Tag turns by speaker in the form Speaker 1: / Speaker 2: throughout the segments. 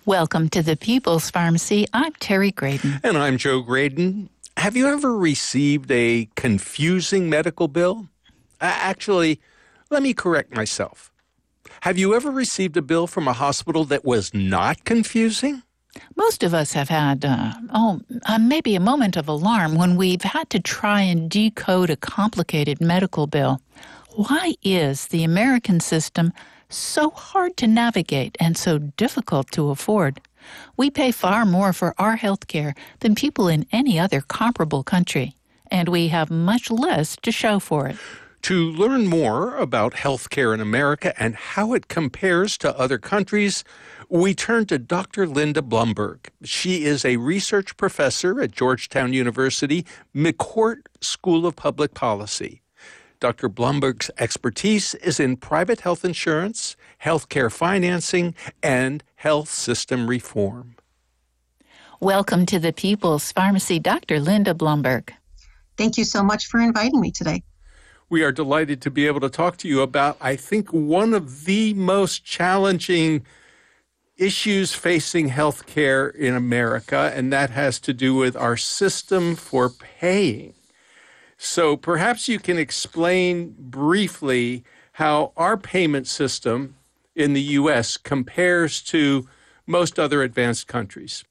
Speaker 1: Welcome to the People's Pharmacy. I'm Terry Graydon.
Speaker 2: And I'm Joe Graydon. Have you ever received a confusing medical bill? Actually, let me correct myself. Have you ever received a bill from a hospital that was not confusing?
Speaker 1: Most of us have had, maybe a moment of alarm when we've had to try and decode a complicated medical bill. Why is the American system so hard to navigate and so difficult to afford? We pay far more for our health care than people in any other comparable country, and we have much less to show for it.
Speaker 2: To learn more about healthcare in America and how it compares to other countries, we turn to Dr. Linda Blumberg. She is a research professor at Georgetown University, McCourt School of Public Policy. Dr. Blumberg's expertise is in private health insurance, healthcare financing, and health system reform.
Speaker 1: Welcome to the People's Pharmacy, Dr. Linda Blumberg.
Speaker 3: Thank you so much for inviting me today.
Speaker 2: We are delighted to be able to talk to you about, I think, one of the most challenging issues facing healthcare in America, and that has to do with our system for paying. So perhaps you can explain briefly how our payment system in the U.S. compares to most other advanced countries.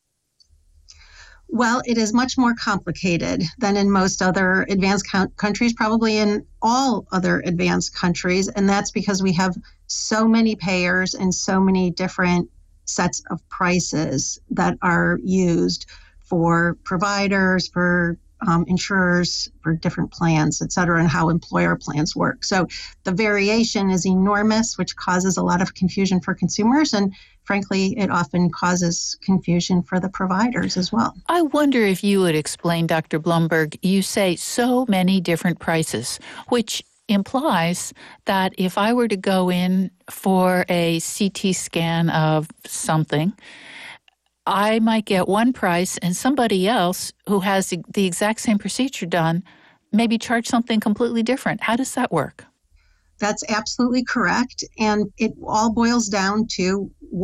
Speaker 3: Well, it is much more complicated than in most other advanced countries, probably in all other advanced countries. And that's because we have so many payers and so many different sets of prices that are used for providers, for insurers, for different plans, et cetera, and how employer plans work. So the variation is enormous, which causes a lot of confusion for consumers. And frankly, it often causes confusion for the providers as well.
Speaker 1: I wonder if you would explain, Dr. Blumberg, you say so many different prices, which implies that if I were to go in for a CT scan of something, I might get one price and somebody else who has the exact same procedure done maybe charge something completely different. How does that work?
Speaker 3: That's absolutely correct. And it all boils down to